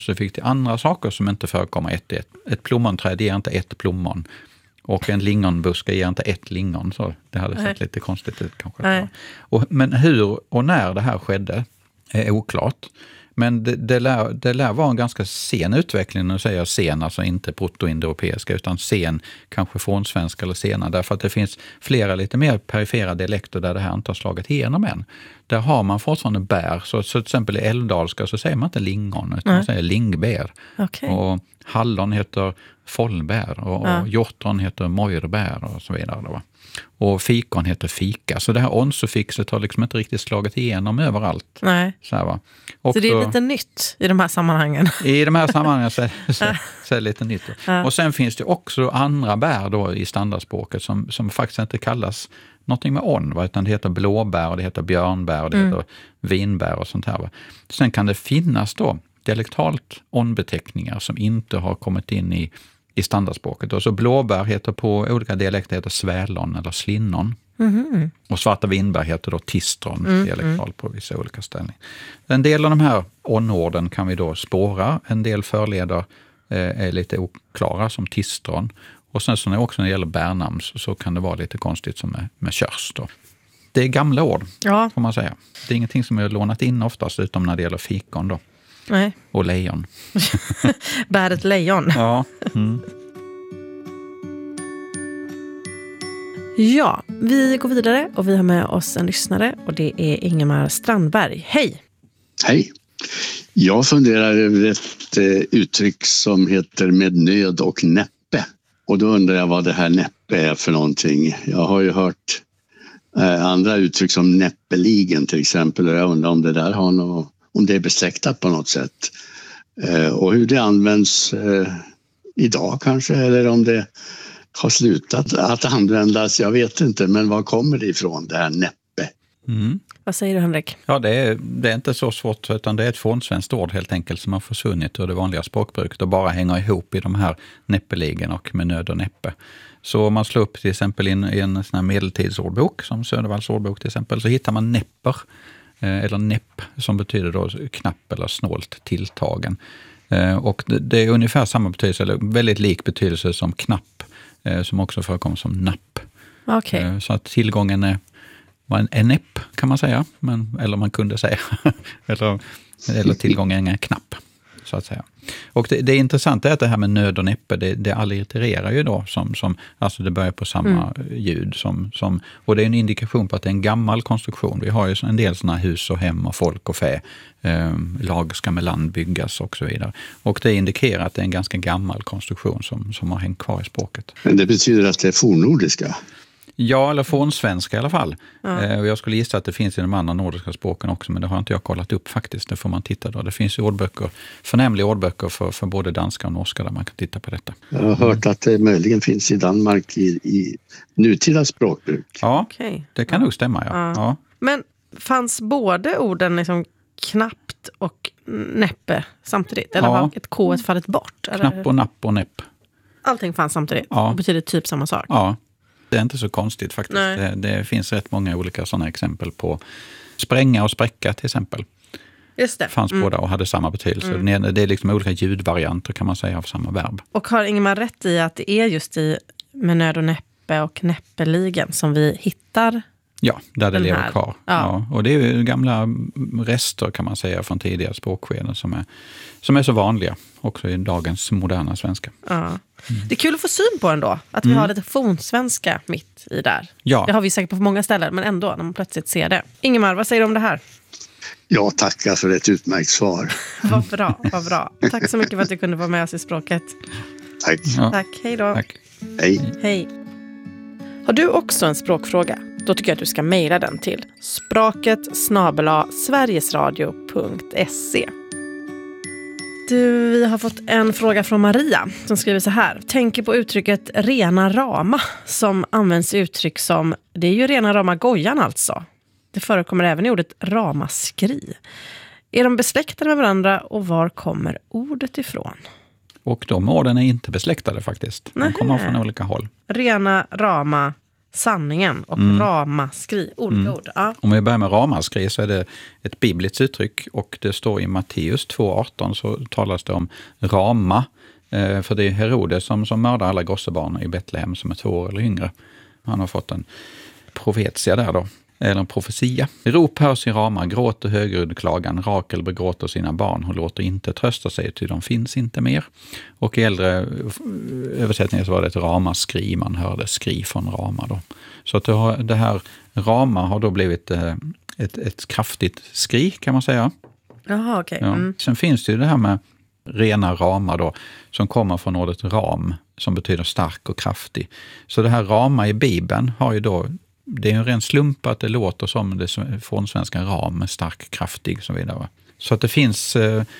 Så fick det andra saker som inte förekommer ett plommonträd ger inte ett plommon. Och en lingonbuske ger inte ett lingon. Så det hade sett lite konstigt ut kanske. Men hur och när det här skedde är oklart. Men det lär vara en ganska sen utveckling. Nu säger jag sen, alltså inte protoindoeuropeiska utan sen, kanske fornsvenska eller sena. Därför att det finns flera lite mer perifera dialekter där det här inte har slagit igenom än. Där har man fortfarande bär. Så till exempel i älvdalska så säger man inte lingon utan man säger lingbär. Okay. Och hallon heter follbär och hjortron heter mojrbär och så vidare. Då. Och fikon heter fika. Så det här onsufixet har liksom inte riktigt slagit igenom överallt. Nej. Så här, va? Så det är lite nytt i de här sammanhangen? I de här sammanhangen så är det lite nytt. Och sen finns det också andra bär då i standardspråket som faktiskt inte kallas någonting med on, va? Utan det heter blåbär och det heter björnbär och det heter vinbär och sånt här. Va? Sen kan det finnas då dialektalt onbeteckningar som inte har kommit in i standardspråket. Och så blåbär heter på olika dialekter heter svälon eller slinnon. Mm. Och svarta vinbär heter då tistron dialektalt på vissa olika ställen. En del av de här onorden kan vi då spåra. En del förleder är lite oklara som tistron. Och sen så också när det gäller bärnamn så kan det vara lite konstigt som med körs då. Det är gamla ord, får man säga. Det är ingenting som är lånat in oftast utom när det gäller fikon då. Nej. Och lejon. Bäret lejon. Ja. Mm. Ja, vi går vidare och vi har med oss en lyssnare och det är Ingemar Strandberg. Hej! Hej! Jag funderar över ett uttryck som heter med nöd och näppe. Och då undrar jag vad det här näppe är för någonting. Jag har ju hört andra uttryck som näppeligen till exempel och jag undrar om det där har om det är besläktat på något sätt. Och hur det används idag kanske eller om det har slutat att användas, jag vet inte, men var kommer det ifrån det här näppe? Mm. Vad säger du, Henrik? Ja, det är inte så svårt utan det är ett fornsvenskt ord helt enkelt som har försvunnit ur det vanliga språkbruket och bara hänger ihop i de här näppeligen och med nöd och näppe. Så om man slår upp till exempel i en sån här medeltidsordbok som Södervalls ordbok till exempel så hittar man näpper eller näpp som betyder då knapp eller snålt tilltagen. Och det är ungefär samma betydelse eller väldigt lik betydelse som knapp som också förekommer som napp. Okay. Så att tillgången var en näpp kan man säga, eller man kunde säga. eller tillgången är knapp, så att säga. Och det intressanta är att det här med nöd och näppe, det allitererar ju då, alltså det börjar på samma ljud. Och det är en indikation på att det är en gammal konstruktion. Vi har ju en del sådana hus och hem och folk och fä. Lag ska med land byggas och så vidare. Och det indikerar att det är en ganska gammal konstruktion som har hängt kvar i språket. Men det betyder att det är fornnordiska? Ja, eller fornsvenska i alla fall. Och jag skulle gissa att det finns i de andra nordiska språken också, men det har inte jag kollat upp faktiskt. Det får man titta då. Det finns ju ordböcker, förnämliga ordböcker för både danska och norska där man kan titta på detta. Jag har hört att det möjligen finns i Danmark i nutida språkbruk. Ja, det kan nog stämma. Ja. Men fanns både orden liksom knappt och näppe samtidigt? Eller var ett K fallit bort? Eller? Knapp och napp och näpp. Allting fanns samtidigt? Det betyder typ samma sak? Ja. Det är inte så konstigt faktiskt. Det finns rätt många olika sådana exempel på spränga och spräcka till exempel. Just det. Fanns båda och hade samma betydelse. Det är liksom olika ljudvarianter kan man säga av samma verb. Och har Ingemar rätt i att det är just i med nöd och näppe och näppeligen som vi hittar? Ja, där det lever kvar. Ja. Och det är ju gamla rester kan man säga från tidigare språkskeden som är så vanliga också i dagens moderna svenska. Ja. Det är kul att få syn på ändå, att vi har lite fornsvenska mitt i där. Ja. Det har vi säkert på många ställen, men ändå när man plötsligt ser det. Ingemar, vad säger du om det här? Ja, tackar för ett utmärkt svar. Vad bra. Tack så mycket för att du kunde vara med oss i språket. Tack. Ja. Tack, hej då. Tack. Hej. Har du också en språkfråga? Då tycker jag att du ska mejla den till språket@sverigesradio.se. Vi har fått en fråga från Maria som skriver så här. Tänker på uttrycket rena rama som används i uttryck som det är ju rena rama gojan alltså. Det förekommer även i ordet ramaskri. Är de besläktade med varandra och var kommer ordet ifrån? Och de orden är inte besläktade faktiskt. De kommer från olika håll. Rena rama sanningen och ramaskri, olika ord. Ja. Om vi börjar med ramaskri så är det ett bibliskt uttryck och det står i Matteus 2:18 så talas det om rama. För det är Herodes som mördar alla gossebarn i Betlehem som är 2 år eller yngre. Han har fått en profetia där då. Eller en profetia. Rop hörs i Rama, gråter högljudd klagan. Rakel begråter sina barn och låter inte trösta sig, ty de finns inte mer. Och i äldre översättningar så var det ett ramaskri, man hörde skri från Rama då. Så att det här Rama har då blivit ett kraftigt skri kan man säga. Jaha, okej. Ja. Sen finns det ju det här med rena Rama då, som kommer från ordet ram, som betyder stark och kraftig. Så det här Rama i Bibeln har ju då, det är en ren slump att det låter som det från svenska ram, stark, kraftig och så vidare. Så att det finns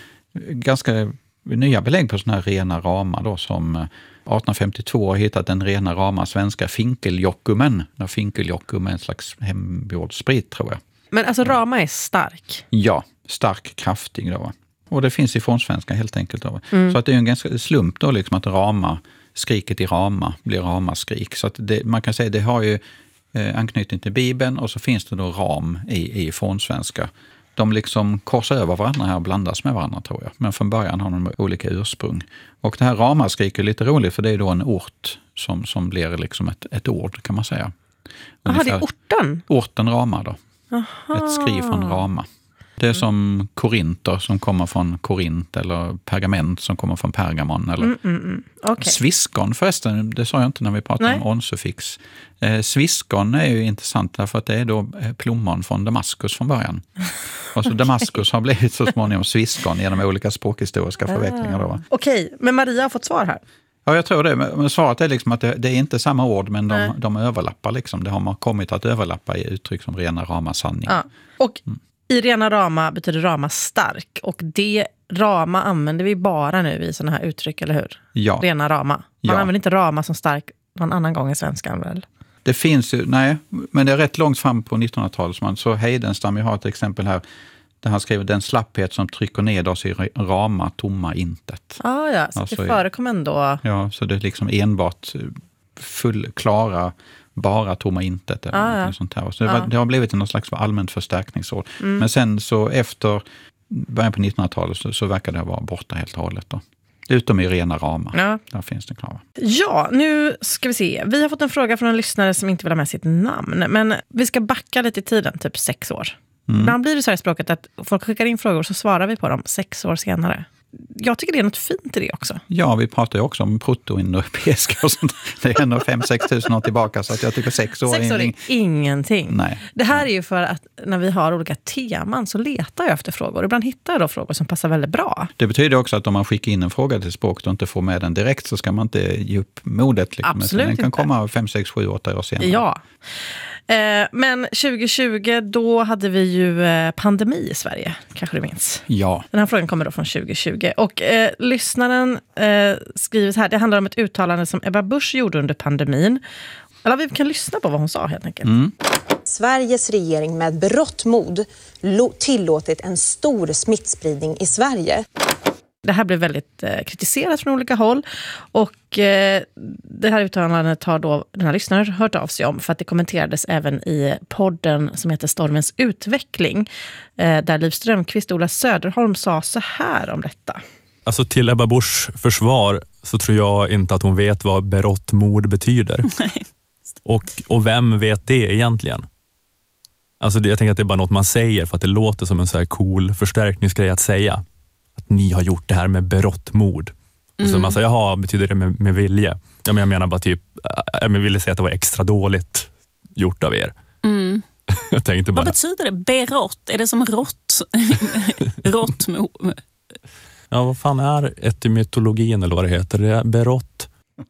ganska nya belägg på sådana här rena Rama då, som 1852 har hittat den rena Rama svenska finkeljockumen. Finkeljockum är en slags hemgjord sprit tror jag. Men alltså Rama är stark? Ja, stark, kraftig då. Och det finns i fornsvenska helt enkelt. Så att det är en ganska slump då liksom att Rama, skriket i Rama blir ramaskrik. Så att man kan säga det har ju anknytning till Bibeln och så finns det då ram i fornsvenska. De liksom korsar över varandra här och blandas med varandra tror jag. Men från början har de olika ursprung. Och det här ramaskrik är lite roligt för det är då en ort som blir liksom ett ord kan man säga. Jaha, det är orten? Orten Rama då. Aha. Ett skri från Rama. Det är som korinter som kommer från Korint eller pergament som kommer från Pergamon. Eller Okay. Sviskon förresten, det sa jag inte när vi pratade om onsuffix. Sviskon är ju intressant därför att det är då plommon från Damaskus från början. Och så Damaskus har blivit så småningom sviskon genom olika språkhistoriska förvecklingar. Då. Okej, men Maria har fått svar här. Ja, jag tror det. Men svaret är liksom att det är inte samma ord men de överlappar liksom. Det har man kommit att överlappa i uttryck som rena Rama sanning. Ja. Och i rena Rama betyder Rama stark och det Rama använder vi bara nu i sådana här uttryck, eller hur? Ja. Rena Rama. Man använder inte Rama som stark någon annan gång i svenskan väl? Det finns ju, nej, men det är rätt långt fram på 1900-talet. Så Heidenstam, jag har ett exempel här där han skriver den slapphet som trycker ned oss i Rama, tomma intet. Ja, så alltså, det förekom ändå. Ja, så det är liksom enbart klara, bara tomma intet eller något sånt här. Så det har blivit någon slags allmänt förstärkningsord. Men sen så efter början på 1900-talet så verkar det vara borta helt och hållet då. Utom i rena Rama. Ja. Där finns det klara. Ja, nu ska vi se. Vi har fått en fråga från en lyssnare som inte vill ha med sitt namn. Men vi ska backa lite i tiden, typ 6 år. Ibland blir det så här i språket att folk skickar in frågor så svarar vi på dem 6 år senare. Jag tycker det är något fint i det också. Ja, vi pratar ju också om proto-indoeuropeiska och sånt. Det är ändå 5-6 tusen år tillbaka så att jag tycker 6 år är ingenting. Nej. Det här är ju för att när vi har olika teman så letar jag efter frågor. Ibland hittar jag då frågor som passar väldigt bra. Det betyder också att om man skickar in en fråga till språket och inte får med den direkt så ska man inte ge upp modet. Liksom. Absolut den kan inte. komma 5, 6, 7, 8 år senare. Ja. Men 2020 då hade vi ju pandemi i Sverige, kanske du minns. Ja. Den här frågan kommer då från 2020 och lyssnaren skriver så här, det handlar om ett uttalande som Ebba Busch gjorde under pandemin. Eller vi kan lyssna på vad hon sa helt enkelt. Sveriges regering med berått mod tillåtit en stor smittspridning i Sverige. Det här blev väldigt kritiserat från olika håll och det här uttalandet har då den här lyssnaren hört av sig om för att det kommenterades även i podden som heter Stormens utveckling där Liv Strömquist och Ola Söderholm sa så här om detta. Alltså till Ebba Buschs försvar så tror jag inte att hon vet vad berått mod betyder. Nej. Och vem vet det egentligen? Alltså jag tänker att det är bara något man säger för att det låter som en så här cool förstärkningsgrej att säga. Att ni har gjort det här med berått mod. Så man säger, jaha, betyder det med vilje? Ja, men jag menar bara typ, jag ville säga att det var extra dåligt gjort av er. Jag tänkte bara... Vad betyder det? Berått? Är det som rått? Rått mod? Ja, vad fan är etymologin eller vad det heter? Det är berått.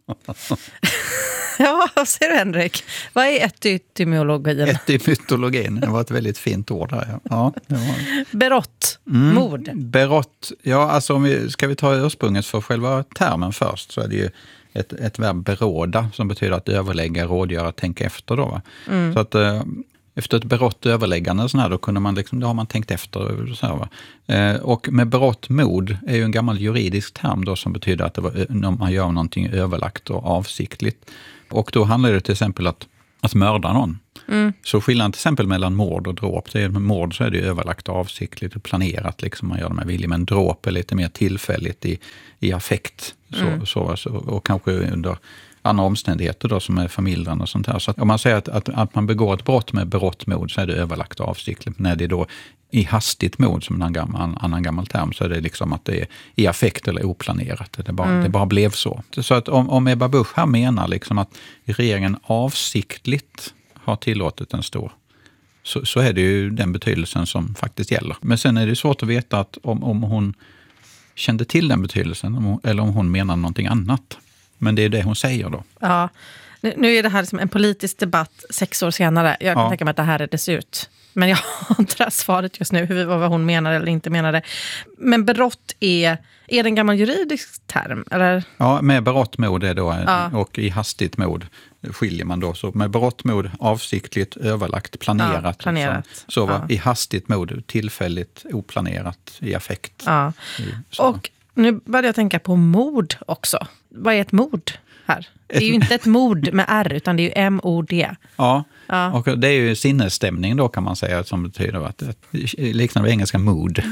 Ja, vad säger du Henrik? Vad är etymologin? Etymologin, det var ett väldigt fint ord här. Ja, det var... Berått, mod. Berått, ja alltså ska vi ta ursprunget för själva termen först så är det ju ett verb beråda som betyder att överlägga, rådgöra, tänka efter då va. Så att efter ett berått överläggande sån här, då kunde man liksom, då har man tänkt efter så här, va? Och med berått mod är ju en gammal juridisk term då som betyder att det var, när man gör någonting överlagt och avsiktligt. Och då handlar det till exempel att att mörda någon. Så skillnaden till exempel mellan mord och dråp, det är mord så är det överlagt avsiktligt och planerat, liksom man gör det med vilja, men dråp är lite mer tillfälligt i affekt och kanske under andra omständigheter då, som är förmildrande och sånt här. Så att om man säger att man begår ett brott med berått mod så är det överlagt avsiktligt. När det är då i hastigt mod, som en annan gammal term, så är det liksom att det är i affekt eller oplanerat. Det bara blev så. Så att om Ebba Busch här menar liksom att regeringen avsiktligt har tillåtit en stor, så är det ju den betydelsen som faktiskt gäller. Men sen är det svårt att veta att om hon kände till den betydelsen eller om hon menar någonting annat. Men det är det hon säger då. Ja, nu är det här som en politisk debatt 6 år senare. Jag kan tänka mig att det här reddes ut. Men jag har inte svaret just nu, vad hon menar eller inte menade. Men berott är det en gammal juridisk term? Eller? Ja, med berått mod är då, och i hastigt mod skiljer man då. Så med berått mod avsiktligt, överlagt, planerat. Planerat. Liksom. Så i hastigt mod tillfälligt, oplanerat, i affekt. Ja. Och nu började jag tänka på mord också. Vad är ett mord här? Det är ju inte ett mord med R, utan det är ju M-O-D. Ja, och det är ju sinnesstämning då, kan man säga, som betyder att liknande engelska mood.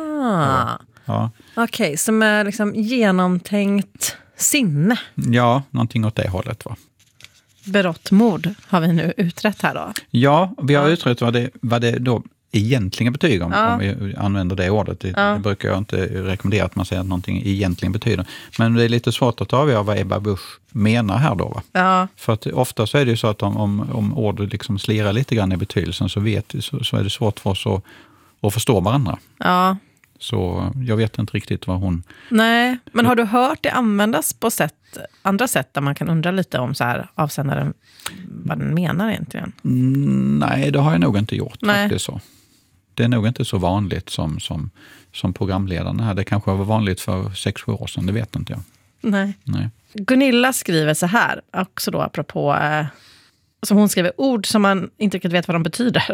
Ja. Okej, som är liksom genomtänkt sinne. Ja, någonting åt det hållet, va? Berått mord har vi nu utrett här då. Ja, vi har utrett vad det då egentligen betyder, om vi använder det ordet. Det brukar jag inte rekommendera att man säger att någonting egentligen betyder. Men det är lite svårt att avgöra vad Ebba Busch menar här då. Va? Ja. För att ofta så är det ju så att om ordet liksom slirar lite grann i betydelsen så är det svårt för oss att förstå varandra. Ja. Så jag vet inte riktigt vad hon... Nej, men har du hört det användas på andra sätt där man kan undra lite om så här avsändaren vad den menar egentligen? Nej, det har jag nog inte gjort. Faktiskt så. Det är nog inte så vanligt som programledarna här. Det kanske var vanligt för 6-7 år sedan, det vet inte jag. Nej. Gunilla skriver så här, också då apropå, som hon skriver, ord som man inte riktigt vet vad de betyder.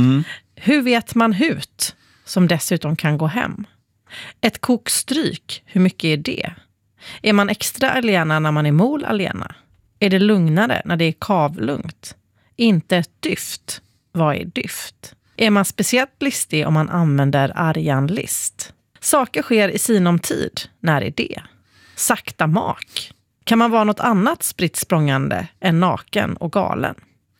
Hur vet man hut, som dessutom kan gå hem? Ett kokstryk, hur mycket är det? Är man extra alena när man är mol alena? Är det lugnare när det är kavlugnt? Inte ett dyft. Vad är dyft? Är man speciellt listig om man använder arganlist? Saker sker i sinom tid. När är det? Sakta mak. Kan man vara något annat spritt språngande än naken och galen?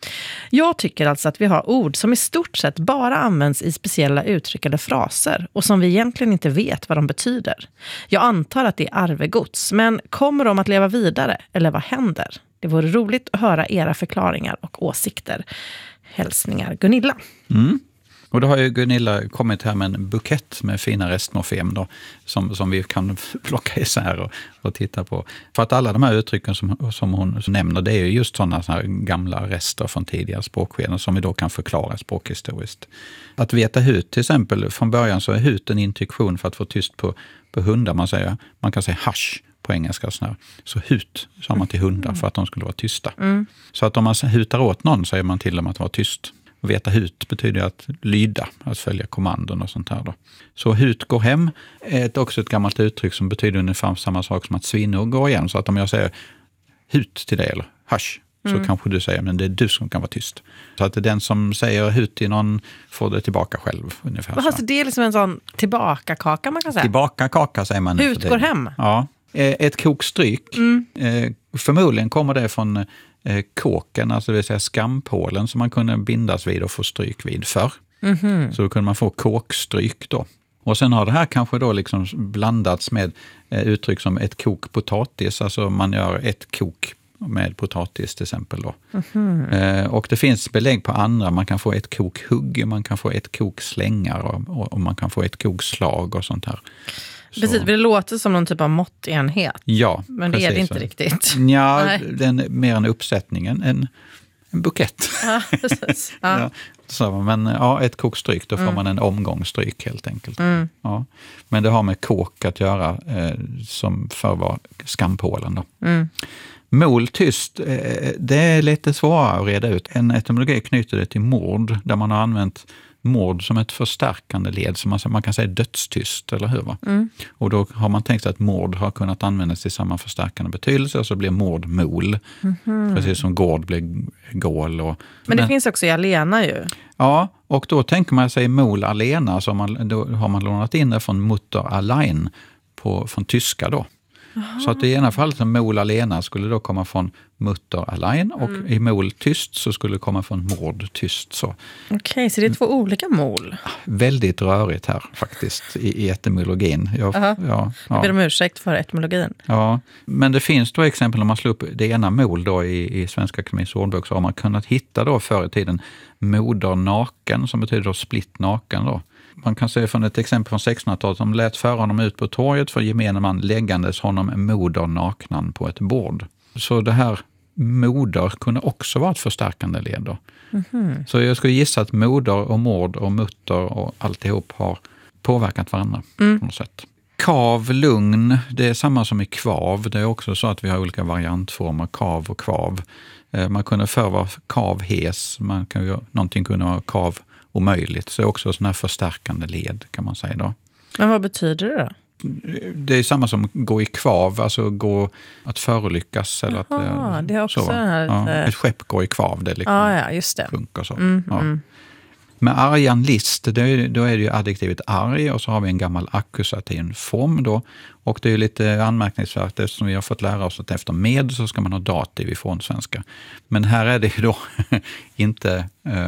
Jag tycker alltså att vi har ord som i stort sett bara används i speciella uttryck eller fraser och som vi egentligen inte vet vad de betyder. Jag antar att det är arvegods, men kommer de att leva vidare eller vad händer? Det vore roligt att höra era förklaringar och åsikter. Hälsningar Gunilla. Och då har ju Gunilla kommit här med en bukett med fina restmorfem då, som vi kan plocka isär och titta på. För att alla de här uttrycken som hon nämner, det är ju just sådana här gamla rester från tidigare språkskeden som vi då kan förklara språkhistoriskt. Att veta hut till exempel, från början så är hut en instruktion för att få tyst på hundar. Man kan säga hush på engelska. Så hut sa man till hundar för att de skulle vara tysta. Så att om man hutar åt någon säger man till dem att vara tyst. Och veta hut betyder att lyda, att följa kommandon och sånt här då. Så hut går hem är också ett gammalt uttryck som betyder ungefär samma sak som att svinor går igen. Så att om jag säger hut till dig eller hush, så kanske du säger men det är du som kan vara tyst. Så att den som säger hut till någon får det tillbaka själv ungefär. Alltså det är liksom en sån tillbakakaka man kan säga? Tillbakakaka säger man. Hut går hem? Ja. Ett kokstryk, förmodligen kommer det från kåken, alltså det vill säga skampålen som man kunde bindas vid och få stryk vid förr. Så då kunde man få kåkstryk då. Och sen har det här kanske då liksom blandats med uttryck som ett kok potatis, alltså man gör ett kok med potatis till exempel då. Och det finns belägg på andra, man kan få ett kok hugg, man kan få ett kok slängar och man kan få ett kok slag och sånt här. Precis, det låter som någon typ av måttenhet. Ja, men det är det inte riktigt. Ja, den är mer en uppsättning, en bukett. Ja, precis. Ja. Men ett kokstryk, då får man en omgångsstryk helt enkelt. Ja. Men det har med kåk att göra som förr var skampålen då. Mol tyst, det är lite svårare att reda ut. En etymologi knyter det till mord där man har använt mord som ett förstärkande led, som man kan säga dödstyst, eller hur? Va? Och då har man tänkt sig att mord har kunnat användas i samma förstärkande betydelse, och så blir mord mol. Precis som gård blir gål. Men det finns också i alena ju. Ja, och då tänker man sig mol alena, så då har man lånat in det från Mutter allein från tyska då. Så att i ena fallet som mol alena skulle då komma från Mutter allein, och i mol tyst så skulle det komma från mord tyst. Okej, så det är 2 olika mol. Väldigt rörigt här faktiskt i etymologin. Jag ber om ursäkt för etymologin. Ja, men det finns då exempel om man slår upp det ena mol då i Svenska Akademiens ordbok, så har man kunnat hitta då förr i tiden moder naken, som betyder då splitt naken då. Man kan se från ett exempel från 1600-talet som lät föra honom ut på torget för gemene man läggandes honom moder naknan på ett bord. Så det här moder kunde också vara ett förstärkande led då. Så jag skulle gissa att moder och mord och mutter och alltihop har påverkat varandra på något sätt. Kav, lugn, det är samma som i kvav. Det är också så att vi har olika variantformer, kav och kvav. Man kunde förr vara kav hes, någonting kunde vara kav omöjligt. Så det är också sådana här förstärkande led, kan man säga då. Men vad betyder det då? Det är samma som gå i kvav, alltså gå att förolyckas. Eller att, det är också så. här Ett skepp går i kvav, det liksom ja, just det. funkar så. Med argan list, då är det ju adjektivet arg, och så har vi en gammal akkusativ form då. Och det är lite anmärkningsvärt, eftersom vi har fått lära oss att efter med så ska man ha dativ i fornsvenska. Men här är det ju då inte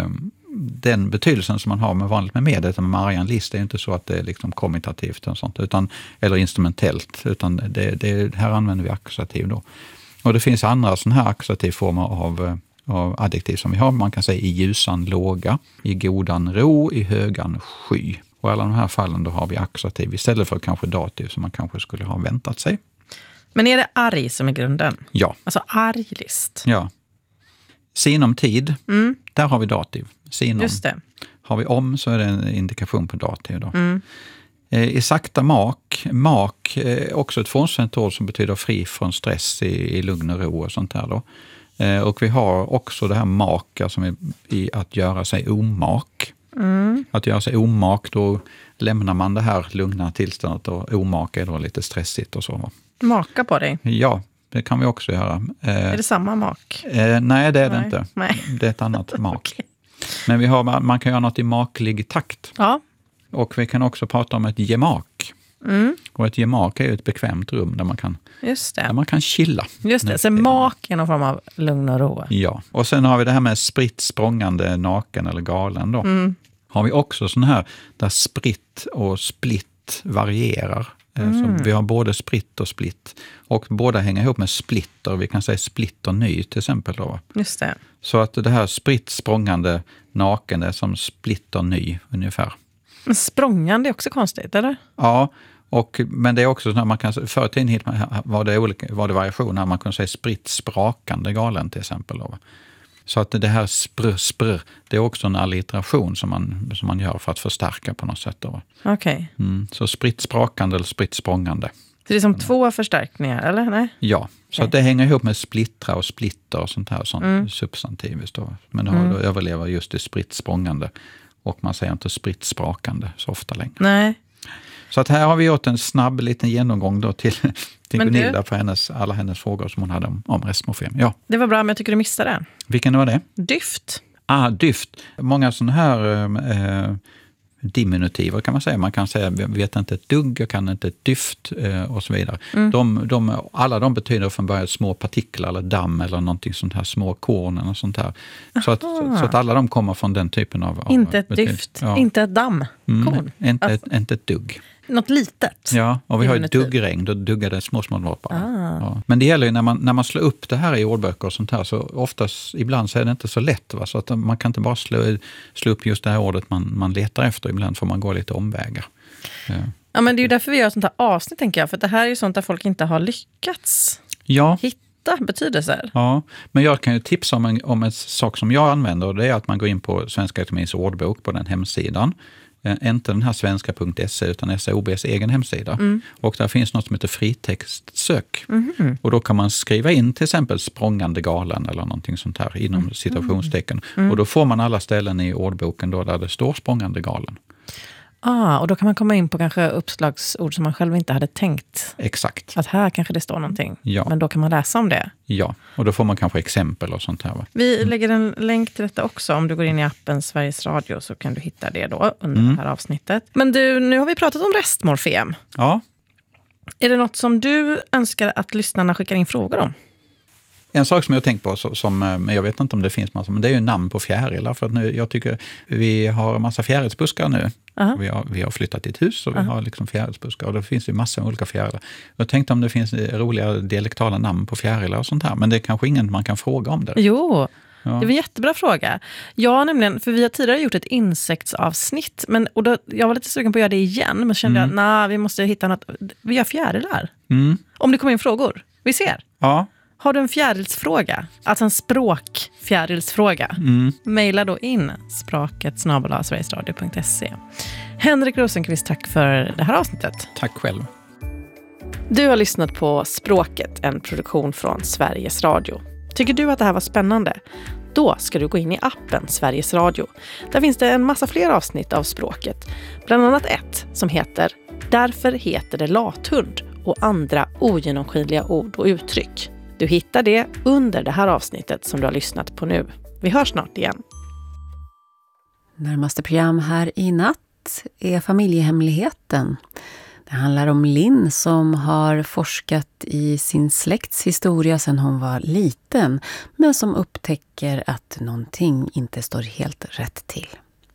den betydelsen som man har med vanligt med, utan med argan list är inte så att det är liksom kommentativt och sånt, eller instrumentellt, utan här använder vi akkusativ då. Och det finns andra sådana här akkusativformer av adjektiv som vi har. Man kan säga i ljusan låga, i godan ro, i högan sky. Och i alla de här fallen då har vi akkusativ istället för kanske dativ som man kanske skulle ha väntat sig. Men är det arg som är grunden? Ja. Alltså arglist? Ja. Sinom tid, där har vi dativ. Sinom. Just det. Har vi om så är det en indikation på dativ då. I sakta mak är också ett fornsvenskt ord som betyder fri från stress, i lugn och ro och sånt här då. Och vi har också det här maka som är i att göra sig omak. Att göra sig omak, då lämnar man det här lugna tillståndet, och omak är då lite stressigt och så. Maka på dig? Ja, det kan vi också göra. Är det samma mak? Nej, det är det inte. Nej. Det är ett annat mak. Okay. Men man kan göra något i maklig takt. Ja. Och vi kan också prata om ett gemak. Och ett gemak är ju ett bekvämt rum där man kan, där man kan chilla. Just det, så mak är någon form av lugn och ro. Ja, och sen har vi det här med spritt språngande naken eller galen då. Har vi också sån här där spritt och splitt varierar. Så vi har både spritt och splitt. Och båda hänger ihop med splitter. Vi kan säga splitter ny till exempel då. Just det. Så att det här spritt språngande naken, det är som splitter ny ungefär. Men språngande är också konstigt, eller? Ja, men det är också så att man kan, förr i tiden var det variationer, man kunde säga spritt sprakande galen till exempel då. Så att det här sprr, det är också en alliteration som man gör för att förstärka på något sätt då. Okej. Så spritt sprakande eller spritt språngande. Så det är som 2 förstärkningar, eller? Nej? Ja, så att det hänger ihop med splittra och splitter och sånt här substantiviskt då. Men då överlever just det spritt språngande. Och man säger inte spritt sprakande så ofta längre. Nej. Så att här har vi gjort en snabb liten genomgång då till Gunilla på alla hennes frågor som hon hade om restmorfem. Ja. Det var bra, men jag tycker du missade den. Vilken var det? Dyft. Dyft. Många sådana här diminutiver kan man säga. Man kan säga, jag vet inte ett dugg, jag kan inte ett dyft och så vidare. Alla de betyder från början små partiklar eller damm eller någonting sånt här, små korn och sånt här. Så att alla de kommer från den typen av inte ett dyft, inte ett damm. Korn. Inte ett dugg. Något litet. Ja, och vi har ju duggregn, då duggar det små droppar. Ja. Men det gäller ju när man slår upp det här i ordböcker och sånt här, så oftast, ibland så är det inte så lätt. Va? Så att man kan inte bara slå upp just det här ordet man letar efter. Ibland får man gå lite omvägar. Ja, men det är ju därför vi gör sånt här avsnitt, tänker jag. För det här är ju sånt där folk inte har lyckats hitta betydelser. Ja, men jag kan ju tipsa om en sak som jag använder. Och det är att man går in på Svenska Akademiens ordbok på den hemsidan. Inte den här svenska.se utan SAOBs egen hemsida. Och där finns något som heter fritextsök. Och då kan man skriva in till exempel språngande galen eller någonting sånt här inom citationstecken. Och då får man alla ställen i ordboken då där det står språngande galen. Och då kan man komma in på kanske uppslagsord som man själv inte hade tänkt. Exakt. Att här kanske det står någonting. Ja. Men då kan man läsa om det. Ja, och då får man kanske exempel och sånt här. Va? Vi lägger en länk till detta också. Om du går in i appen Sveriges Radio så kan du hitta det då under det här avsnittet. Men du, nu har vi pratat om restmorfem. Ja. Är det något som du önskar att lyssnarna skickar in frågor om? En sak som jag har tänkt på, men jag vet inte om det finns massa, men det är ju namn på fjärilar. För att nu, jag tycker vi har en massa fjärilsbuskar nu. Vi har flyttat i ett hus och vi har liksom fjärilsbuskar. Och det finns ju massa olika fjärilar. Jag tänkte om det finns roliga dialektala namn på fjärilar och sånt här. Men det är kanske ingen man kan fråga om det. Jo, det var en jättebra fråga. Ja, nämligen, för vi har tidigare gjort ett insektsavsnitt. Jag var lite sugen på att göra det igen. Men kände jag, vi måste hitta något. Vi gör fjärilar. Om det kommer in frågor. Vi ser. Ja. Har du en fjärilsfråga? Alltså en språkfjärilsfråga. Maila då in språket@sverigesradio.se. Henrik Rosenqvist, tack för det här avsnittet. Tack själv. Du har lyssnat på Språket, en produktion från Sveriges Radio. Tycker du att det här var spännande? Då ska du gå in i appen Sveriges Radio. Där finns det en massa fler avsnitt av Språket. Bland annat ett som heter Därför heter det lathund och andra ogenomskinliga ord och uttryck. Du hittar det under det här avsnittet som du har lyssnat på nu. Vi hörs snart igen. Närmaste program här i natt är Familjehemligheten. Det handlar om Linn som har forskat i sin släkts historia sedan hon var liten, men som upptäcker att någonting inte står helt rätt till.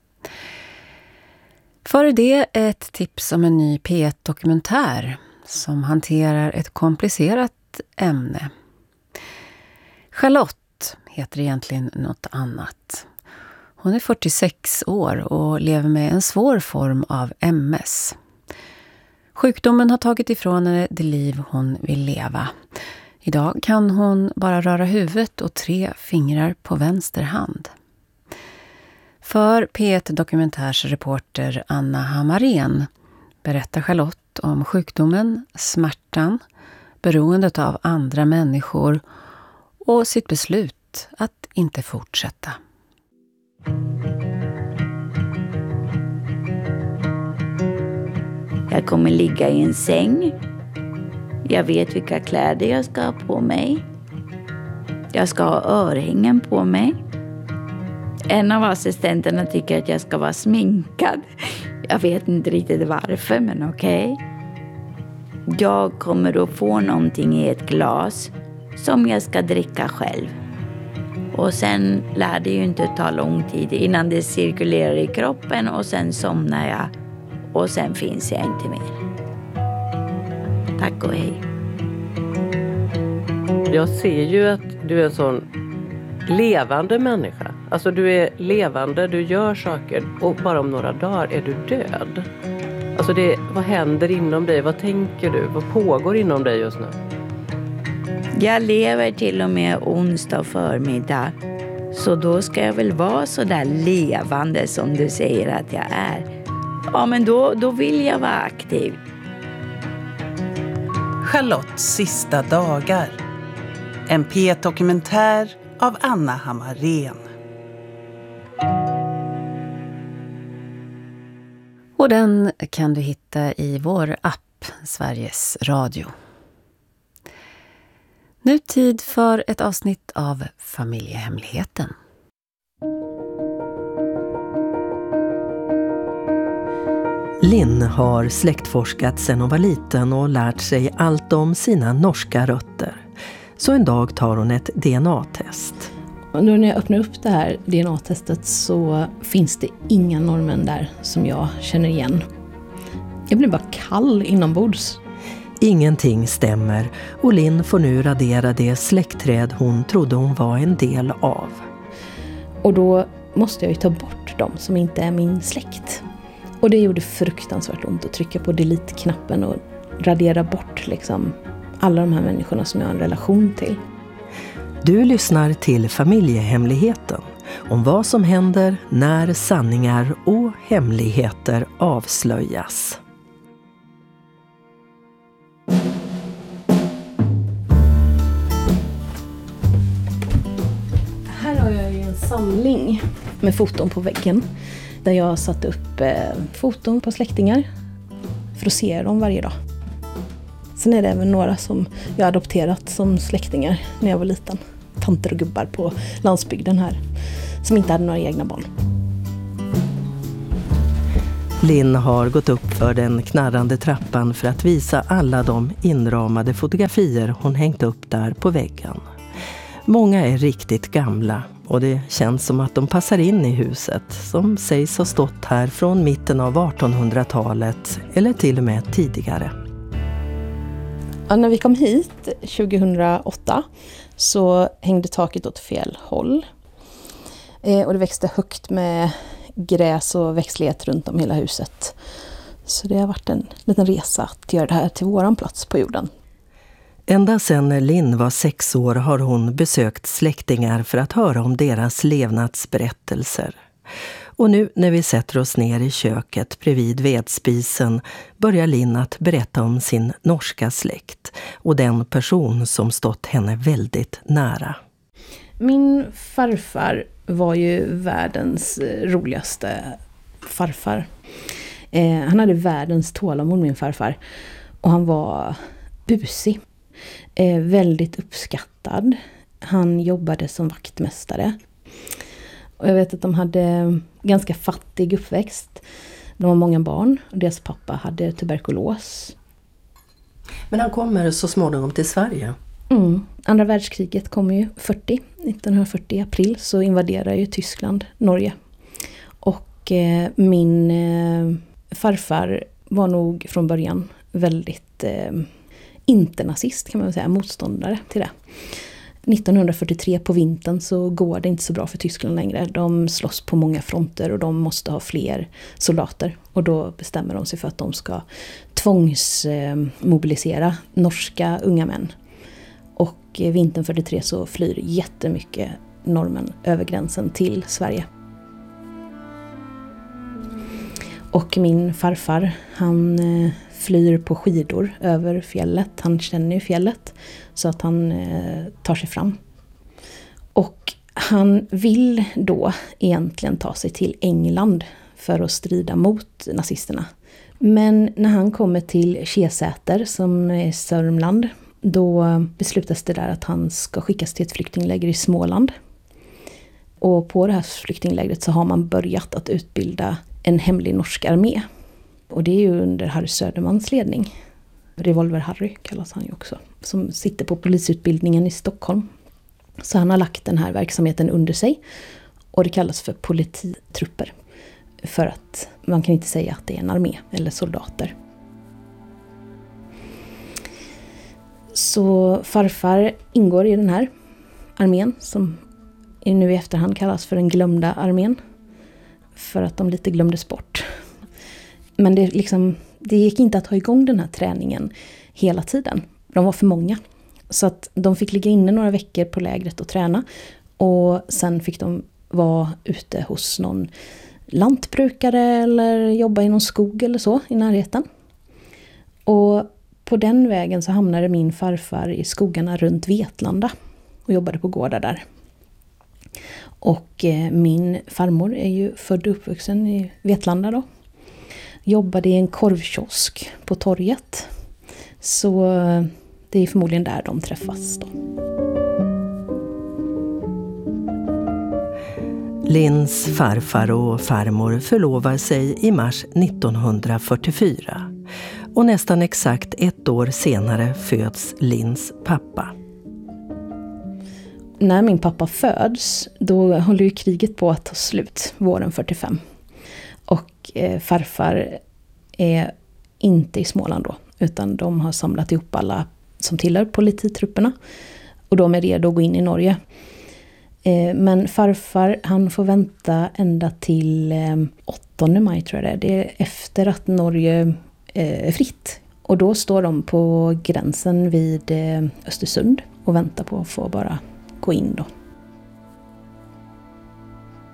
Före det ett tips om en ny P1-dokumentär som hanterar ett komplicerat ämne. Charlotte heter egentligen något annat. Hon är 46 år och lever med en svår form av MS. Sjukdomen har tagit ifrån henne det liv hon vill leva. Idag kan hon bara röra huvudet och 3 fingrar på vänster hand. För P1 Dokumentärsreporter Anna Hammarén berättar Charlotte om sjukdomen, smärtan, beroendet av andra människor och sitt beslut att inte fortsätta. Jag kommer ligga i en säng. Jag vet vilka kläder jag ska ha på mig. Jag ska ha örhängen på mig. En av assistenterna tycker att jag ska vara sminkad. Jag vet inte riktigt varför, men okej. Jag kommer att få någonting i ett glas som jag ska dricka själv. Och sen lär det ju inte ta lång tid innan det cirkulerar i kroppen och sen somnar jag. Och sen finns jag inte mer. Tack och hej. Jag ser ju att du är en sån levande människa. Alltså du är levande, du gör saker och bara om några dagar är du död. Alltså vad händer inom dig? Vad tänker du? Vad pågår inom dig just nu? Jag lever till och med onsdag förmiddag. Så då ska jag väl vara så där levande som du säger att jag är. Ja, men då vill jag vara aktiv. Charlottes sista dagar. En P1-dokumentär av Anna Hammarén. Och den kan du hitta i vår app Sveriges Radio. Nu tid för ett avsnitt av Familjehemligheten. Linn har släktforskat sedan hon var liten och lärt sig allt om sina norska rötter. Så en dag tar hon ett DNA-test. Och då när jag öppnar upp det här DNA-testet så finns det inga norrmän där som jag känner igen. Jag blir bara kall inombords. Ingenting stämmer och Linn får nu radera det släktträd hon trodde hon var en del av. Och då måste jag ju ta bort dem som inte är min släkt. Och det gjorde fruktansvärt ont att trycka på delete-knappen och radera bort liksom alla de här människorna som jag har en relation till. Du lyssnar till Familjehemligheten om vad som händer när sanningar och hemligheter avslöjas. Här har jag ju en samling med foton på väggen där jag har satt upp foton på släktingar för att se dem varje dag. Sen är det även några som jag har adopterat som släktingar när jag var liten. Tanter och gubbar på landsbygden här som inte hade några egna barn. Linn har gått upp för den knarrande trappan för att visa alla de inramade fotografier hon hängt upp där på väggen. Många är riktigt gamla och det känns som att de passar in i huset som sägs ha stått här från mitten av 1800-talet eller till och med tidigare. Ja, när vi kom hit 2008 så hängde taket åt fel håll. Och det växte högt med gräs och växtlighet runt om hela huset. Så det har varit en liten resa att göra det här till våran plats på jorden. Ända sedan Linn var 6 år har hon besökt släktingar för att höra om deras levnadsberättelser. Och nu när vi sätter oss ner i köket bredvid vedspisen börjar Linn att berätta om sin norska släkt och den person som stått henne väldigt nära. Min farfar var ju världens roligaste farfar. Han hade världens tålamod, min farfar. Och han var busig. Väldigt uppskattad. Han jobbade som vaktmästare. Och jag vet att de hade ganska fattig uppväxt. De var många barn och deras pappa hade tuberkulos. Men han kommer så småningom till Sverige. Andra världskriget kom ju 1940 april så invaderar ju Tyskland Norge. Och min farfar var nog från början väldigt inte nazist kan man säga, motståndare till det. 1943 på vintern så går det inte så bra för Tyskland längre. De slåss på många fronter och de måste ha fler soldater. Och då bestämmer de sig för att de ska tvångsmobilisera norska unga män. Och vintern 43 så flyr jättemycket norrmän över gränsen till Sverige. Och min farfar, han flyr på skidor över fjället. Han känner ju fjället så att han tar sig fram. Och han vill då egentligen ta sig till England för att strida mot nazisterna. Men när han kommer till Kesäter som är Sörmland, då beslutas det där att han ska skickas till ett flyktingläger i Småland. Och på det här flyktinglägret så har man börjat att utbilda en hemlig norsk armé. Och det är ju under Harry Södermans ledning. Revolver Harry kallas han ju också. Som sitter på polisutbildningen i Stockholm. Så han har lagt den här verksamheten under sig. Och det kallas för polititrupper. För att man kan inte säga att det är en armé eller soldater. Så farfar ingår i den här armén som nu i efterhand kallas för den glömda armén. För att de lite glömdes bort. Men det gick inte att ha igång den här träningen hela tiden. De var för många. Så att de fick ligga inne några veckor på lägret och träna. Och sen fick de vara ute hos någon lantbrukare eller jobba i någon skog eller så i närheten. Och på den vägen så hamnade min farfar i skogarna runt Vetlanda och jobbade på gårdar där. Och min farmor är ju född och uppvuxen i Vetlanda då. Jobbade i en korvkiosk på torget. Så det är förmodligen där de träffas då. Linns farfar och farmor förlovar sig i mars 1944. Och nästan exakt 1 år senare föds Linns pappa. När min pappa föds, då håller ju kriget på att ta slut våren 45. Och farfar är inte i Småland då, utan de har samlat ihop alla som tillhör polititrupperna. Och de är redo att gå in i Norge. Men farfar, han får vänta ända till 8 maj tror jag det är. Det är efter att Norge är fritt. Och då står de på gränsen vid Östersund och väntar på att få bara gå in då.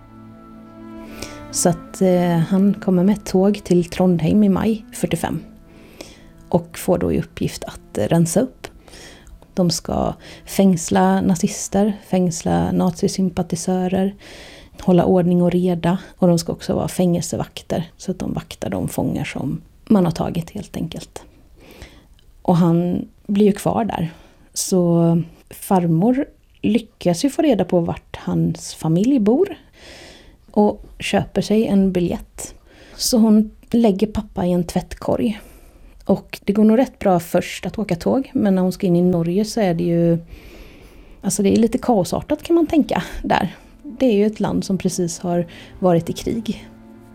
Så att han kommer med ett tåg till Trondheim i maj 45 och får då i uppgift att rensa upp. De ska fängsla nazister, fängsla nazisympatisörer, hålla ordning och reda, och de ska också vara fängelsevakter så att de vaktar de fångar som man har tagit helt enkelt. Och han blir ju kvar där. Så farmor lyckas ju få reda på vart hans familj bor och köper sig en biljett. Så hon lägger pappa i en tvättkorg. Och det går nog rätt bra först att åka tåg, men när hon ska in i Norge så är det ju, alltså det är lite kaosartat kan man tänka där. Det är ju ett land som precis har varit i krig.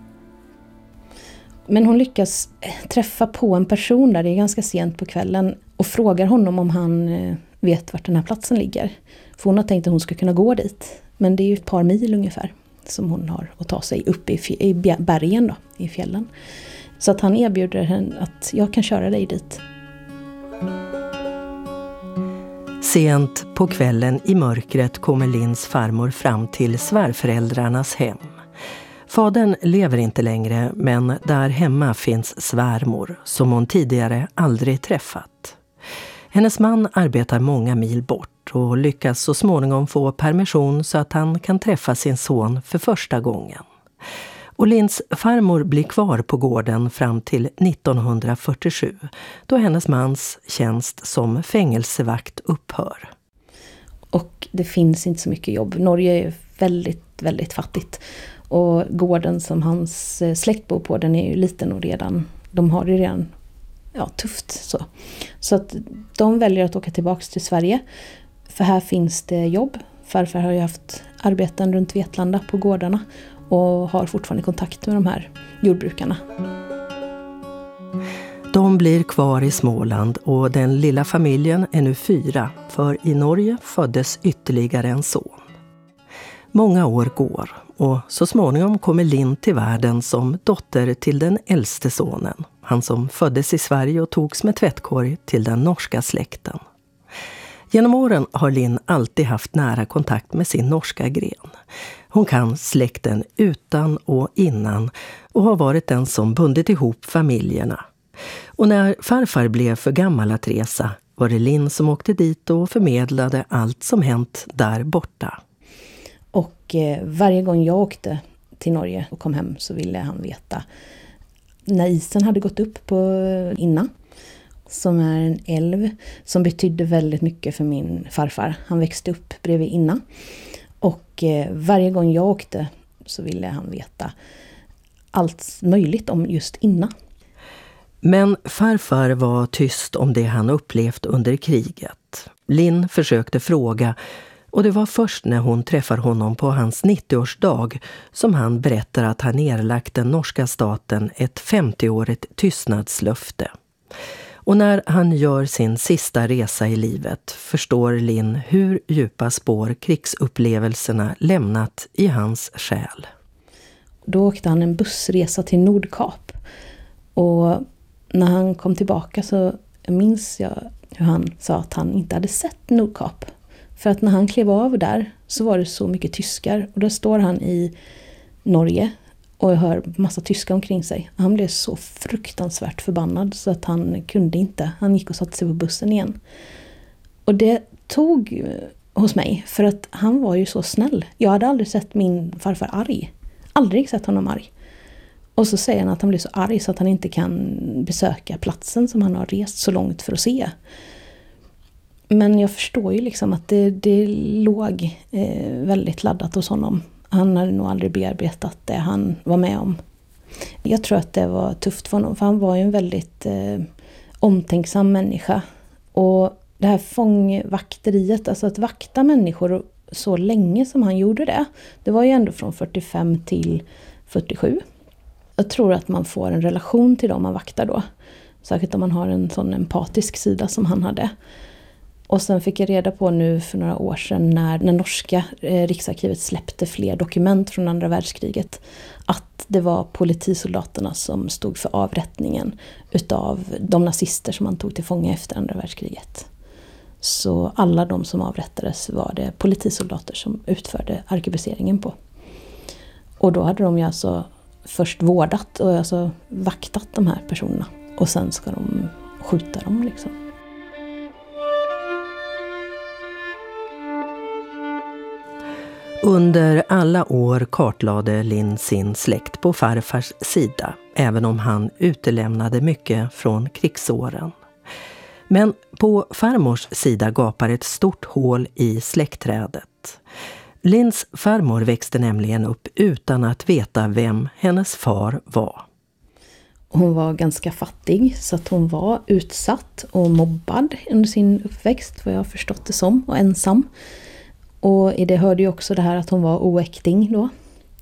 Men hon lyckas träffa på en person där, det är ganska sent på kvällen, och frågar honom om han vet vart den här platsen ligger. För hon har tänkt att hon ska kunna gå dit. Men det är ju ett par mil ungefär som hon har att ta sig upp i bergen då, i fjällen. Så att han erbjuder henne att jag kan köra dig dit. Sent på kvällen i mörkret kommer Linns farmor fram till svärföräldrarnas hem. Fadern lever inte längre, men där hemma finns svärmor som hon tidigare aldrig träffat. Hennes man arbetar många mil bort och lyckas så småningom få permission så att han kan träffa sin son för första gången. Och Linns farmor blir kvar på gården fram till 1947, då hennes mans tjänst som fängelsevakt upphör. Och det finns inte så mycket jobb. Norge är väldigt, väldigt fattigt. Och gården som hans släkt bor på, den är ju liten och redan, de har det redan tufft. Så att de väljer att åka tillbaka till Sverige. För här finns det jobb. Farfar har ju haft arbeten runt Vetlanda på gårdarna och har fortfarande kontakt med de här jordbrukarna. De blir kvar i Småland och den lilla familjen är nu 4, för i Norge föddes ytterligare en son. Många år går och så småningom kommer Linn till världen som dotter till den äldste sonen. Han som föddes i Sverige och togs med tvättkorg till den norska släkten. Genom åren har Linn alltid haft nära kontakt med sin norska gren. Hon kan släkten utan och innan och har varit den som bundit ihop familjerna. Och när farfar blev för gammal att resa var det Linn som åkte dit och förmedlade allt som hänt där borta. Och varje gång jag åkte till Norge och kom hem så ville han veta när isen hade gått upp på Inna, som är en älv som betydde väldigt mycket för min farfar. Han växte upp bredvid Inna. Och varje gång jag åkte så ville han veta allt möjligt om just Inna. Men farfar var tyst om det han upplevt under kriget. Linn försökte fråga, och det var först när hon träffar honom på hans 90-årsdag som han berättar att han erlagt den norska staten ett 50-årigt tystnadslöfte. Och när han gör sin sista resa i livet förstår Linn hur djupa spår krigsupplevelserna lämnat i hans själ. Då åkte han en bussresa till Nordkap. Och när han kom tillbaka så minns jag hur han sa att han inte hade sett Nordkap. För att när han klev av där så var det så mycket tyskar. Och då står han i Norge och hör massa tyskar omkring sig. Han blev så fruktansvärt förbannad så att han kunde inte. Han gick och satte sig på bussen igen. Och det tog hos mig för att han var ju så snäll. Jag hade aldrig sett min farfar arg. Aldrig sett honom arg. Och så säger han att han blir så arg så att han inte kan besöka platsen som han har rest så långt för att se. Men jag förstår ju liksom att det låg väldigt laddat hos honom. Han hade nog aldrig bearbetat det han var med om. Jag tror att det var tufft för honom, för han var ju en väldigt omtänksam människa. Och det här fångvakteriet, alltså att vakta människor så länge som han gjorde det var ju ändå från 45 till 47. Jag tror att man får en relation till dem man vaktar då. Särskilt om man har en sån empatisk sida som han hade. Och sen fick jag reda på nu för några år sedan när norska riksarkivet släppte fler dokument från andra världskriget att det var politisoldaterna som stod för avrättningen utav de nazister som man tog till fånga efter andra världskriget. Så alla de som avrättades var det politisoldater som utförde arkebuseringen på. Och då hade de ju alltså först vårdat och alltså vaktat de här personerna. Och sen ska de skjuta dem liksom. Under alla år kartlade Linn sin släkt på farfars sida, även om han utelämnade mycket från krigsåren. Men på farmors sida gapar ett stort hål i släktträdet. Linns farmor växte nämligen upp utan att veta vem hennes far var. Hon var ganska fattig, så att hon var utsatt och mobbad under sin uppväxt, vad jag har förstått det som, och ensam. Och i det hörde ju också det här att hon var oäkting då.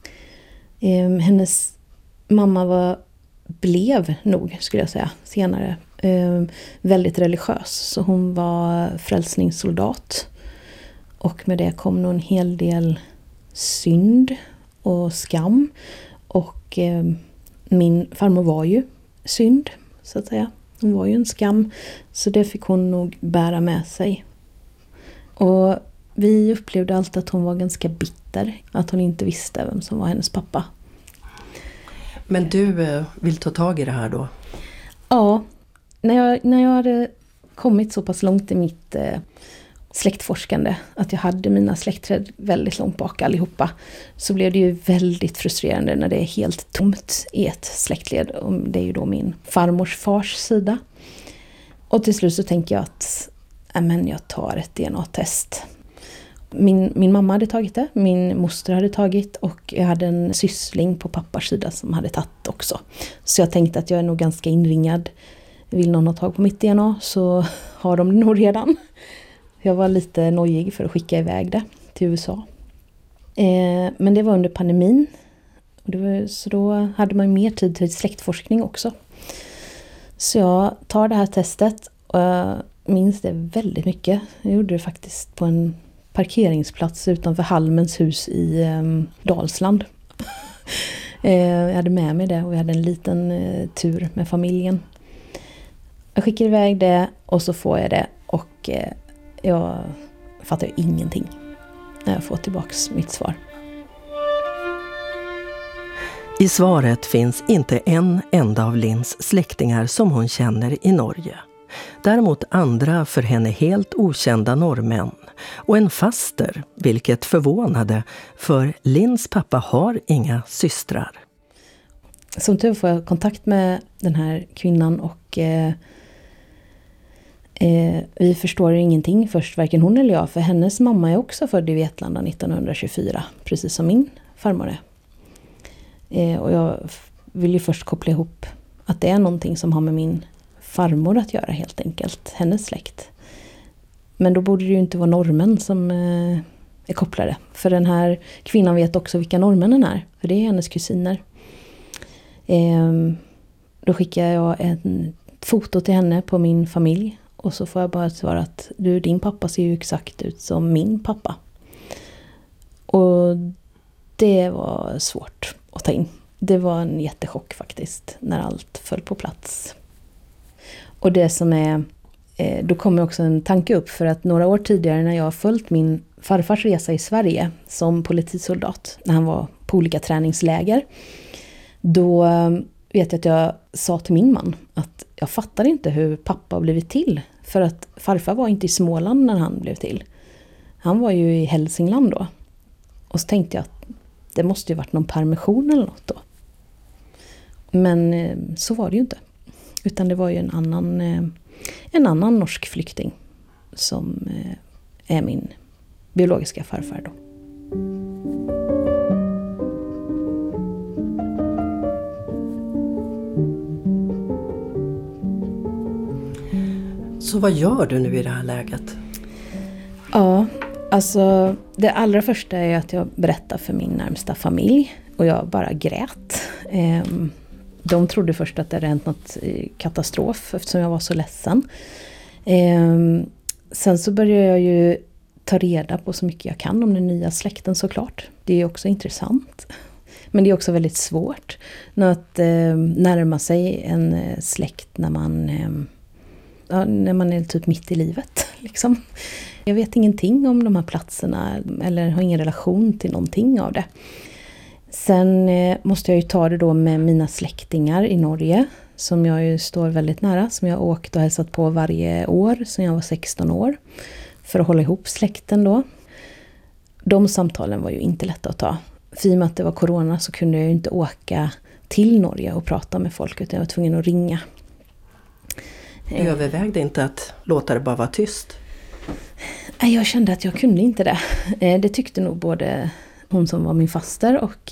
Hennes mamma blev nog, skulle jag säga, senare väldigt religiös. Så hon var frälsningssoldat. Och med det kom nog en hel del synd och skam. Och min farmor var ju synd, så att säga. Hon var ju en skam. Så det fick hon nog bära med sig. Och vi upplevde alltid att hon var ganska bitter. Att hon inte visste vem som var hennes pappa. Men du vill ta tag i det här då? Ja, när jag hade kommit så pass långt i mitt släktforskande, att jag hade mina släktträd väldigt långt bak allihopa, så blev det ju väldigt frustrerande när det är helt tomt i ett släktled. Det är ju då min farmors fars sida. Och till slut så tänker jag att jag tar ett DNA-test. Min mamma hade tagit det, min moster hade tagit, och jag hade en syssling på pappas sida som hade tagit också. Så jag tänkte att jag är nog ganska inringad. Vill någon ha tag på mitt DNA så har de det nog redan. Jag var lite nojig för att skicka iväg det till USA. Men det var under pandemin. Så då hade man mer tid till släktforskning också. Så jag tar det här testet och jag minns det väldigt mycket. Jag gjorde det faktiskt på en parkeringsplats utanför Halmens hus i Dalsland. Jag hade med mig det och vi hade en liten tur med familjen. Jag skickar iväg det och så får jag det, och jag fattar ju ingenting när jag får tillbaks mitt svar. I svaret finns inte en enda av Linns släktingar som hon känner i Norge. Däremot andra för henne helt okända norrmän och en faster, vilket förvånade, för Linns pappa har inga systrar. Som tur får jag kontakt med den här kvinnan, och vi förstår ingenting först, varken hon eller jag, för hennes mamma är också född i Vetlanda 1924, precis som min farmor är. Och jag vill ju först koppla ihop att det är någonting som har med min farmor att göra, helt enkelt, hennes släkt. Men då borde det ju inte vara norrmän som är kopplade, för den här kvinnan vet också vilka norrmännen är, för det är hennes kusiner. Då skickar jag ett foto till henne på min familj, och så får jag bara svara att din pappa ser ju exakt ut som min pappa. Och det var svårt att ta in. Det var en jättechock faktiskt, när allt föll på plats. Och det som är, då kommer också en tanke upp, för att några år tidigare när jag har följt min farfars resa i Sverige som politisoldat, när han var på olika träningsläger, då vet jag att jag sa till min man att jag fattar inte hur pappa har blivit till. För att farfar var inte i Småland när han blev till. Han var ju i Hälsingland då. Och så tänkte jag att det måste ju varit någon permission eller något då. Men så var det ju inte. Utan det var ju en annan norsk flykting som är min biologiska farfar då. Så vad gör du nu i det här läget? Ja, alltså det allra första är att jag berättar för min närmsta familj. Och jag bara grät. De trodde först att det hade hänt något katastrof, eftersom jag var så ledsen. Sen så började jag ju ta reda på så mycket jag kan om den nya släkten, såklart. Det är också intressant. Men det är också väldigt svårt att närma sig en släkt när man är typ mitt i livet. Liksom. Jag vet ingenting om de här platserna eller har ingen relation till någonting av det. Sen måste jag ju ta det då med mina släktingar i Norge, som jag ju står väldigt nära, som jag åkt och hälsat på varje år sedan jag var 16 år, för att hålla ihop släkten då. De samtalen var ju inte lätta att ta. För i och med att det var corona så kunde jag ju inte åka till Norge och prata med folk, utan jag var tvungen att ringa. Jag övervägde inte att låta det bara vara tyst. Jag kände att jag kunde inte det. Det tyckte nog både hon som var min faster och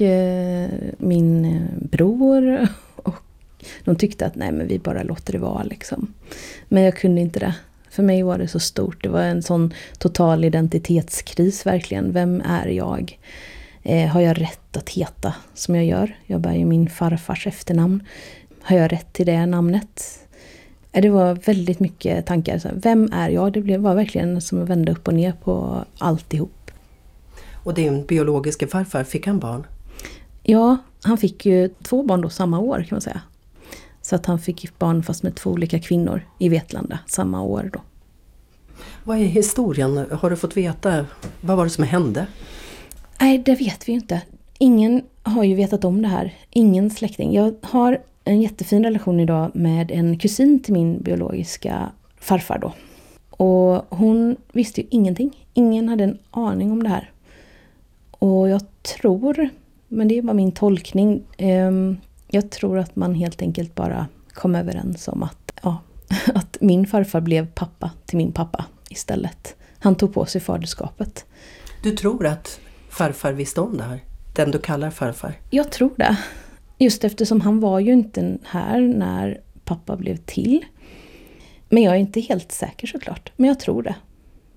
min bror. Och de tyckte att nej, men vi bara låter det vara liksom. Men jag kunde inte det. För mig var det så stort. Det var en sån total identitetskris verkligen. Vem är jag? Har jag rätt att heta som jag gör? Jag bär ju min farfars efternamn. Har jag rätt till det namnet? Det var väldigt mycket tankar. Vem är jag? Det var verkligen som att vända upp och ner på alltihop. Och din biologiska farfar, fick han barn? Ja, han fick ju 2 barn då samma år kan man säga. Så att han fick barn fast med 2 olika kvinnor i Vetlanda samma år då. Vad är historien? Har du fått veta? Vad var det som hände? Nej, det vet vi inte. Ingen har ju vetat om det här. Ingen släkting. Jag har en jättefin relation idag med en kusin till min biologiska farfar då. Och hon visste ju ingenting. Ingen hade en aning om det här. Och jag tror, men det var min tolkning, jag tror att man helt enkelt bara kom överens om att min farfar blev pappa till min pappa istället. Han tog på sig faderskapet. Du tror att farfar visste om det här? Den du kallar farfar? Jag tror det. Just eftersom han var ju inte här när pappa blev till. Men jag är inte helt säker såklart. Men jag tror det.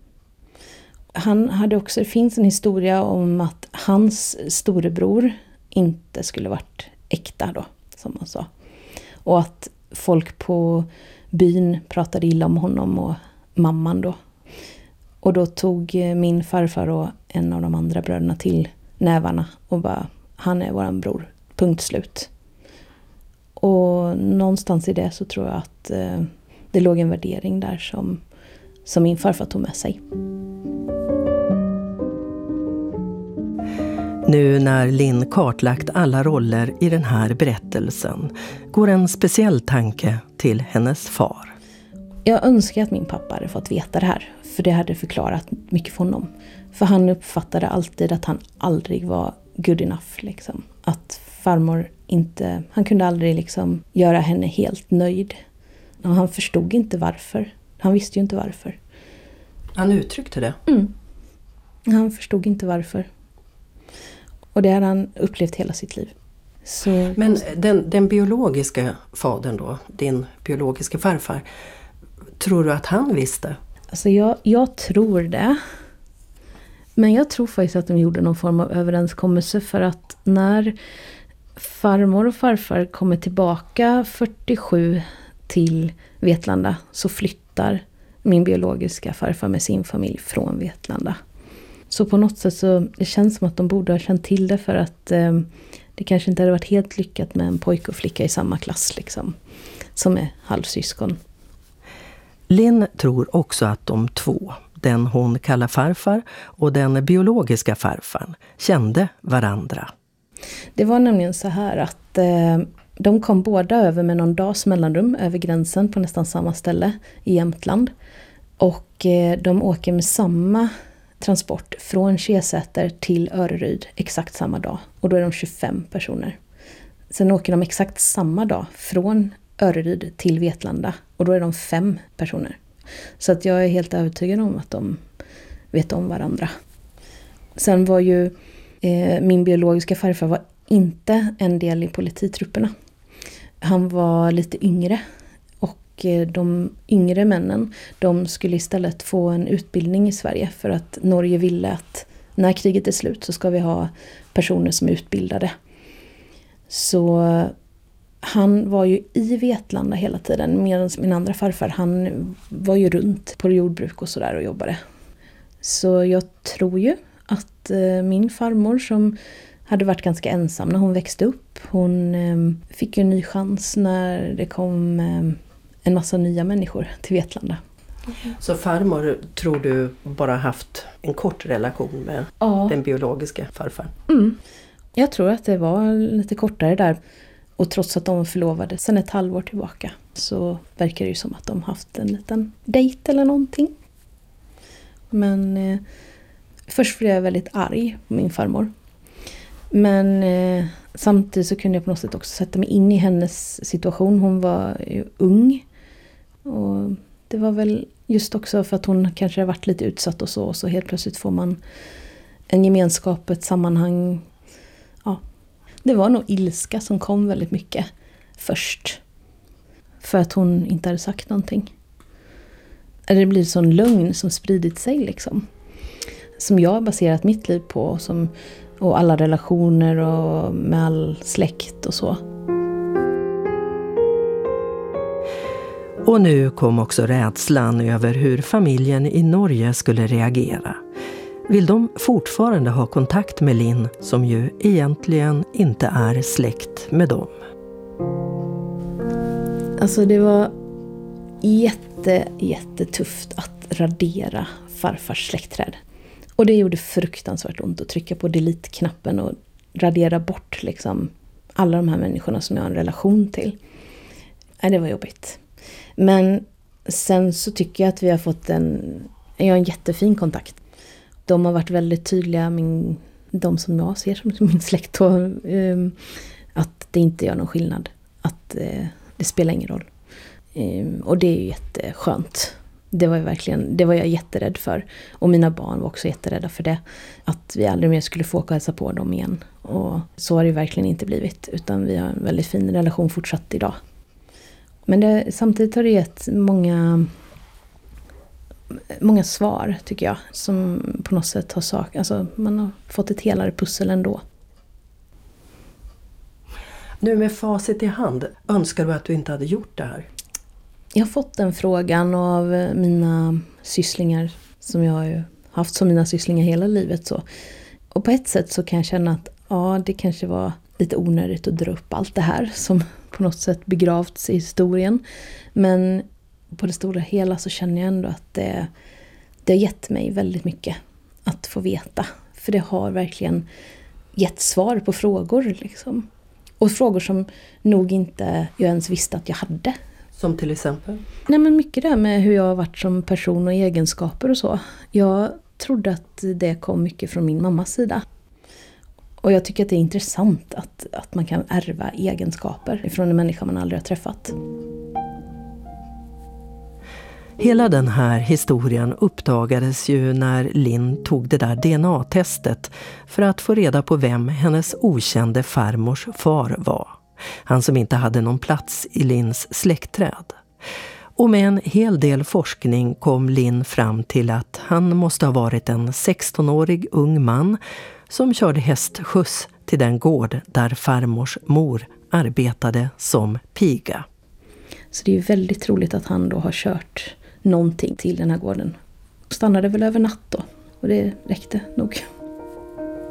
Han hade också, det finns en historia om att hans storebror inte skulle varit äkta då, som man sa. Och att folk på byn pratade illa om honom och mamman då. Och då tog min farfar och en av de andra bröderna till nävarna och bara, han är våran bror, punkt slut. Och någonstans i det så tror jag att det låg en värdering där som min farfar tog med sig. Nu när Linn kartlagt alla roller i den här berättelsen går en speciell tanke till hennes far. Jag önskar att min pappa hade fått veta det här, för det hade förklarat mycket för honom. För han uppfattade alltid att han aldrig var good enough. Liksom. Att farmor inte, han kunde aldrig liksom göra henne helt nöjd. Och han förstod inte varför. Han visste ju inte varför. Han uttryckte det? Mm. Han förstod inte varför. Och det hade han upplevt hela sitt liv. Så... Men den biologiska fadern då, din biologiska farfar, tror du att han visste? Alltså jag tror det. Men jag tror faktiskt att de gjorde någon form av överenskommelse, för att när farmor och farfar kommer tillbaka 47 till Vetlanda så flyttar min biologiska farfar med sin familj från Vetlanda. Så på något sätt så det känns som att de borde ha känt till det, för att det kanske inte hade varit helt lyckat med en pojke och flicka i samma klass liksom, som är halvsyskon. Linn tror också att de 2, den hon kallar farfar och den biologiska farfaren, kände varandra. Det var nämligen så här att de kom båda över med någon dags mellanrum över gränsen på nästan samma ställe i Jämtland. Och de åker med samma transport från Kjesäter till Öreryd exakt samma dag. Och då är de 25 personer. Sen åker de exakt samma dag från Öreryd till Vetlanda. Och då är de 5 personer. Så att jag är helt övertygad om att de vet om varandra. Sen var ju min biologiska farfar var inte en del i polititrupperna. Han var lite yngre. Och de yngre männen, de skulle istället få en utbildning i Sverige. För att Norge ville att när kriget är slut så ska vi ha personer som är utbildade. Så han var ju i Vetlanda hela tiden, medan min andra farfar, han var ju runt på jordbruk och sådär och jobbade. Så jag tror ju att min farmor, som hade varit ganska ensam när hon växte upp, hon fick ju en ny chans när det kom en massa nya människor till Vetlanda. Så farmor tror du bara haft en kort relation med den biologiska farfar? Mm. Jag tror att det var lite kortare där. Och trots att de var förlovade sedan ett halvår tillbaka så verkar det ju som att de haft en liten dejt eller någonting. Men först blev jag väldigt arg på min farmor. Men samtidigt så kunde jag på något sätt också sätta mig in i hennes situation. Hon var ju ung. Och det var väl just också för att hon kanske har varit lite utsatt och så helt plötsligt får man en gemenskap, ett sammanhang. Ja, det var nog ilska som kom väldigt mycket först. För att hon inte hade sagt någonting. Det blir en sån lögn som spridit sig liksom. Som jag har baserat mitt liv på. Och alla relationer och med all släkt och så. Och nu kom också rädslan över hur familjen i Norge skulle reagera. Vill de fortfarande ha kontakt med Linn som ju egentligen inte är släkt med dem? Alltså det var jättetufft att radera farfars släktträd. Och det gjorde fruktansvärt ont att trycka på delete-knappen och radera bort liksom alla de här människorna som jag har en relation till. Det var jobbigt. Men sen så tycker jag att vi har fått en jättefin kontakt. De har varit väldigt tydliga, de som jag ser som min släkt, att det inte gör någon skillnad. Att det spelar ingen roll. Och det är ju jätteskönt. Det var jag jätterädd för. Och mina barn var också jätterädda för det. Att vi aldrig mer skulle få åka och hälsa på dem igen. Och så har det verkligen inte blivit. Utan vi har en väldigt fin relation fortsatt idag. Men samtidigt har det gett många svar tycker jag. Som på något sätt har alltså man har fått ett helare pussel ändå. Nu med facit i hand, önskar du att du inte hade gjort det här? Jag har fått den frågan av mina sysslingar som jag har ju haft som mina sysslingar hela livet. Så. Och på ett sätt så kan jag känna att det kanske var lite onödigt att dra upp allt det här som på något sätt begravts i historien. Men på det stora hela så känner jag ändå att det har gett mig väldigt mycket att få veta. För det har verkligen gett svar på frågor liksom. Och frågor som nog inte jag ens visste att jag hade. Som till exempel? Nej, men mycket där med hur jag har varit som person och egenskaper och så. Jag trodde att det kom mycket från min mammas sida. Och jag tycker att det är intressant att man kan ärva egenskaper från en människa man aldrig har träffat. Hela den här historien uppdagades ju när Linn tog det där DNA-testet för att få reda på vem hennes okände farmors far var. Han som inte hade någon plats i Linns släktträd. Och med en hel del forskning kom Linn fram till att han måste ha varit en 16-årig ung man som körde hästskjuts till den gård där farmors mor arbetade som piga. Så det är ju väldigt troligt att han då har kört någonting till den här gården. Stannade väl över natt då. Och det räckte nog.